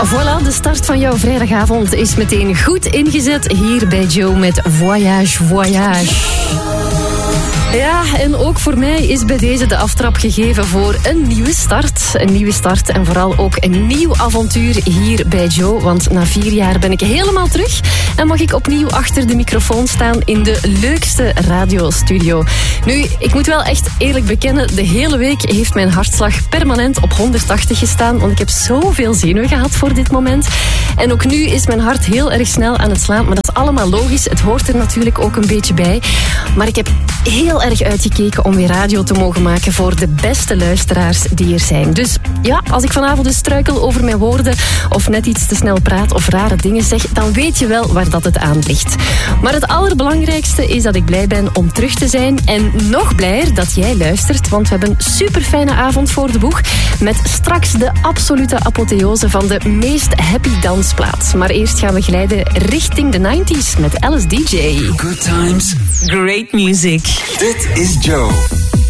Voilà, de start van jouw vrijdagavond is meteen goed ingezet hier bij Joe met Voyage, Voyage. Ja, en ook voor mij is bij deze de aftrap gegeven voor een nieuwe start. Een nieuwe start en vooral ook een nieuw avontuur hier bij Joe. Want na 4 jaar ben ik helemaal terug en mag ik opnieuw achter de microfoon staan in de leukste radiostudio. Nu, ik moet wel echt eerlijk bekennen, de hele week heeft mijn hartslag permanent op 180 gestaan. Want ik heb zoveel zenuwen gehad voor dit moment. En ook nu is mijn hart heel erg snel aan het slaan. Maar dat is allemaal logisch. Het hoort er natuurlijk ook een beetje bij. Maar ik heb heel erg uitgekeken om weer radio te mogen maken voor de beste luisteraars die er zijn. Dus ja, als ik vanavond dus struikel over mijn woorden of net iets te snel praat of rare dingen zeg, dan weet je wel waar dat het aan ligt. Maar het allerbelangrijkste is dat ik blij ben om terug te zijn en nog blijer dat jij luistert, want we hebben een super fijne avond voor de boeg met straks de absolute apotheose van de meest happy dansplaat. Maar eerst gaan we glijden richting de 90s met Alice DJ. Good times, great music. Dit is Joe.